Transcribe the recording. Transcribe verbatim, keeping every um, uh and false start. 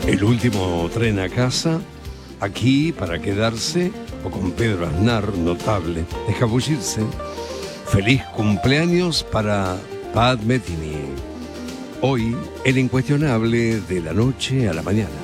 El último tren a casa, aquí para quedarse, o con Pedro Aznar, notable, escabullirse. Feliz cumpleaños para Pat Metheny. Hoy, el incuestionable de la noche a la mañana.